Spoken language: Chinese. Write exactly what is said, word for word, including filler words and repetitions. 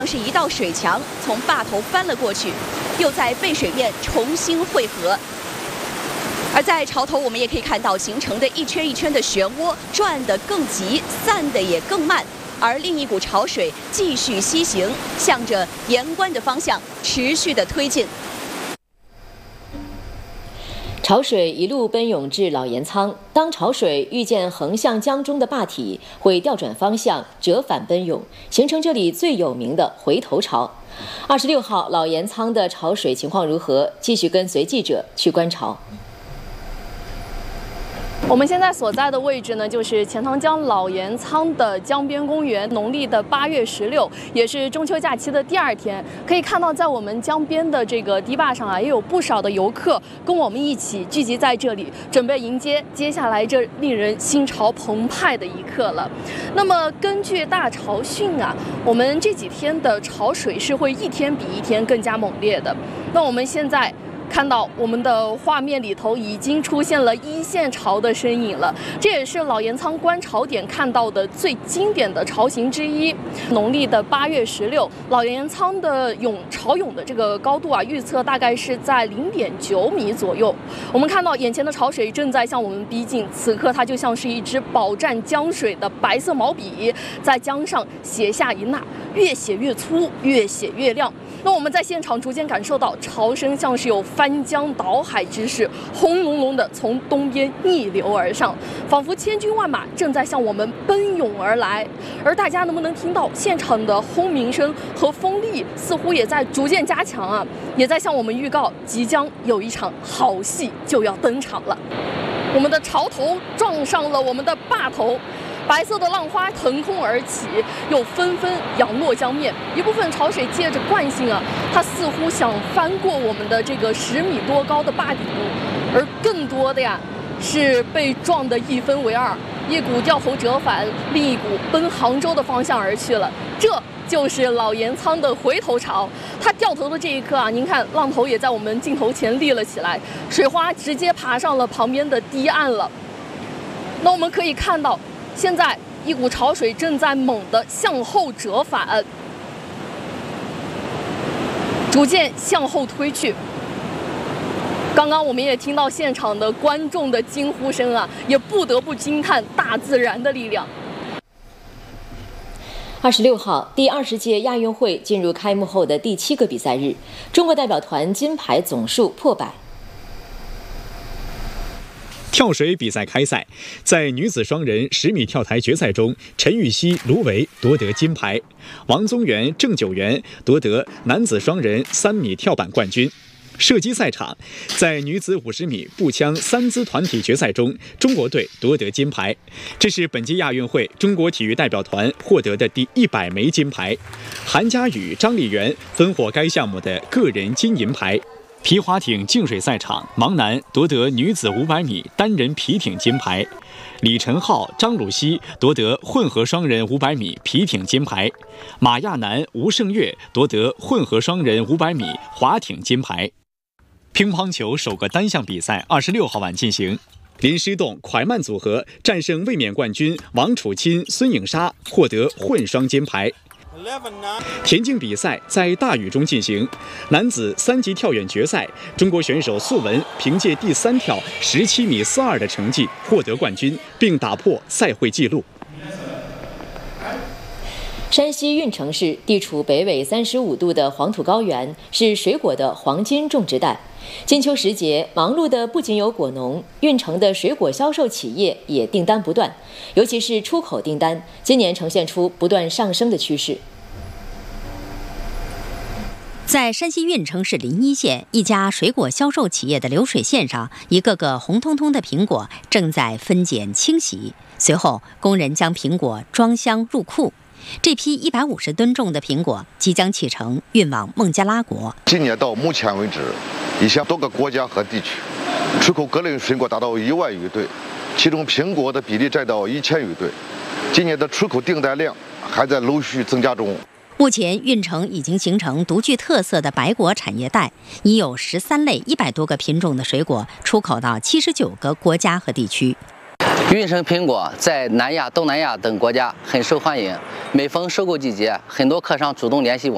是一道水墙从坝头翻了过去，又在背水面重新汇合。而在潮头，我们也可以看到形成的一圈一圈的漩涡转得更急，散得也更慢。而另一股潮水继续西行，向着盐关的方向持续的推进。 潮水一路奔涌至老盐仓，当潮水遇见横向江中的坝体，会调转方向，折返奔涌，形成这里最有名的回头潮。二十六号老盐仓的潮水情况如何？继续跟随记者去观潮。 我们现在所在的位置呢，就是钱塘江老盐仓的江边公园。农历的八月十六，也是中秋假期的第二天，可以看到在我们江边的这个堤坝上啊，也有不少的游客跟我们一起聚集在这里，准备迎接接下来这令人心潮澎湃的一刻了。那么根据大潮汛啊，我们这几天的潮水是会一天比一天更加猛烈的。那我们现在看到我们的画面里头已经出现了一线潮的身影了，这也是老盐仓观潮点看到的最经典的潮形之一。农历的八月十六，老盐仓的涌潮涌的这个高度啊，预测大概是在零点九米左右。我们看到眼前的潮水正在向我们逼近，此刻它就像是一支饱蘸江水的白色毛笔，在江上写下一捺，越写越粗，越写越亮。那我们在现场逐渐感受到潮声像是有翻江倒海之势，轰隆隆的从东边逆流而上，仿佛千军万马正在向我们奔涌而来。而大家能不能听到现场的轰鸣声和风力似乎也在逐渐加强啊，也在向我们预告即将有一场好戏就要登场了。我们的潮头撞上了我们的坝头，白色的浪花腾空而起，又纷纷扬落江面。一部分潮水借着惯性啊，它似乎想翻过我们的这个十米多高的坝顶，而更多的呀是被撞得一分为二，一股掉头折返，另一股奔杭州的方向而去了。这就是老盐仓的回头潮。它掉头的这一刻啊，您看浪头也在我们镜头前立了起来，水花直接爬上了旁边的堤岸了。那我们可以看到，现在一股潮水正在猛地向后折返，逐渐向后推去。刚刚我们也听到现场的观众的惊呼声啊，也不得不惊叹大自然的力量。 二十六号，第二十届亚运会进入开幕后的第七个比赛日，中国代表团金牌总数破百。 跳水比赛开赛，在女子双人十米跳台决赛中，陈芋汐、卢维夺得金牌，王宗源、郑九元夺得男子双人三米跳板冠军。射击赛场，在女子五十米步枪三姿团体决赛中，中国队夺得金牌，这是本届亚运会中国体育代表团获得的第一百枚金牌。韩佳宇、张丽媛分获该项目的个人金银牌。皮划艇净水赛场，盲男夺得女子五百米单人皮艇金牌，李晨浩、张鲁熙夺得混合双人五百米皮艇金牌，马亚男、吴胜月夺得混合双人五百米划艇金牌。乒乓球首个单项比赛二十六号晚进行，林诗栋快慢组合战胜卫冕冠军王楚钦、孙颖莎，获得混双金牌。田径比赛在大雨中进行，男子三级跳远决赛，中国选手素文凭借第三跳十七米四二的成绩获得冠军，并打破赛会纪录。 山西运城市地处北纬三十五度的黄土高原，是水果的黄金种植带。金秋时节，忙碌的不仅有果农，运城的水果销售企业也订单不断，尤其是出口订单，今年呈现出不断上升的趋势。 在山西运城市临沂县一家水果销售企业的流水线上，一个个红彤彤的苹果正在分拣清洗，随后工人将苹果装箱入库。这批一百五十吨重的苹果即将启程运往孟加拉国。 今年到目前为止，已向多个国家和地区出口各类水果达到一万余吨，其中苹果的比例占到一千余吨。今年的出口订单量还在陆续增加中。 目前，运城已经形成独具特色的白果产业带，已有十三类一百多个品种的水果出口到七十九个国家和地区。 运城苹果在南亚、东南亚等国家很受欢迎。每逢收购季节，很多客商主动联系我。